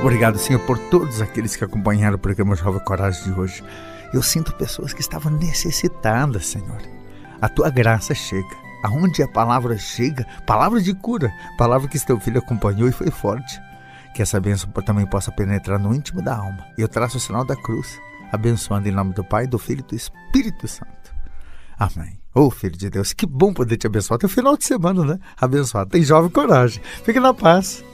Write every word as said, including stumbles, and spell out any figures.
Obrigado, Senhor, por todos aqueles que acompanharam o programa Jovem Coragem de hoje. Eu sinto pessoas que estavam necessitadas, Senhor. A tua graça chega. Aonde a palavra chega, palavra de cura, palavra que teu filho acompanhou e foi forte. Que essa bênção também possa penetrar no íntimo da alma. Eu traço o sinal da cruz, abençoando em nome do Pai, do Filho e do Espírito Santo. Amém. Ô, oh, Filho de Deus, que bom poder te abençoar. Até o final de semana, né? Abençoado. Tem Jovem Coragem. Fique na paz.